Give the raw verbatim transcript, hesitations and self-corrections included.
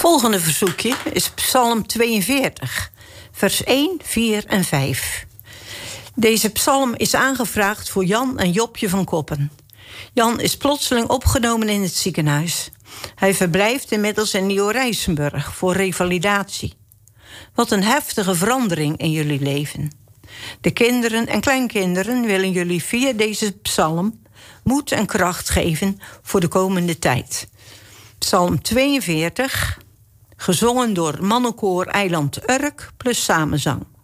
volgende verzoekje is Psalm tweeënveertig, vers één, vier en vijf. Deze psalm is aangevraagd voor Jan en Jopje van Koppen. Jan is plotseling opgenomen in het ziekenhuis. Hij verblijft inmiddels in Nieuw-Rijsenburg voor revalidatie. Wat een heftige verandering in jullie leven. De kinderen en kleinkinderen willen jullie via deze psalm moed en kracht geven voor de komende tijd. Psalm tweeënveertig, gezongen door mannenkoor Eiland Urk plus samenzang.